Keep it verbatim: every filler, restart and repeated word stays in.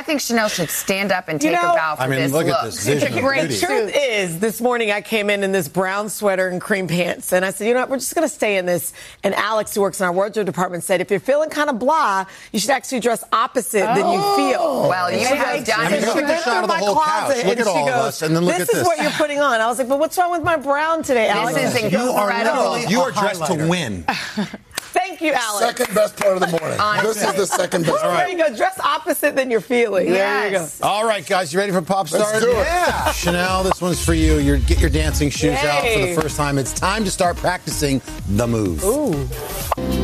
I think Chanel should stand up and take You know, a bow for I mean, this look look. at this vision It's a of great beauty. The truth is, this morning I came in in this brown sweater and cream pants. And I said, you know what, we're just going to stay in this. And Alex, who works in our wardrobe department, said, if you're feeling kind of blah, you should actually dress opposite than you feel. Well, you She have goes- done I mean, it. look she at the went shot through of the my whole couch. closet Look and at all she of goes, us, and then look this at is this. what you're putting on. I was like, but what's wrong with my brown today, Alex? This is You are incredible. literally, you are A dressed to highlighter. win. Thank you, Alex. Second best part of the morning. This is the second best part. There you go. Dress opposite than you're feeling. There you go. Yes. All right, guys, you ready for pop stars? Let's do it. Yeah. Chanel, this one's for you. You get your dancing shoes out for Yay. the first time. It's time to start practicing the move. Ooh.